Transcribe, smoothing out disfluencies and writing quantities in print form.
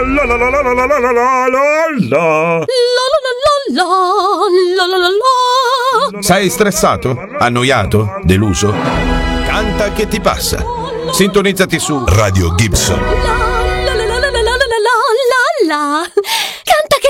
la la la la la la la la la la. Sei stressato? Annoiato? Deluso? Canta che ti passa. Sintonizzati su Radio Gibson. La la la la la la la la la.